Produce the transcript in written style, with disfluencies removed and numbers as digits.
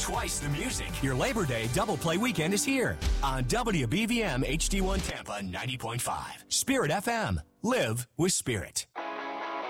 twice the music. Your Labor Day double play weekend is here on WBVM HD1 Tampa 90.5. Spirit FM. Live with Spirit.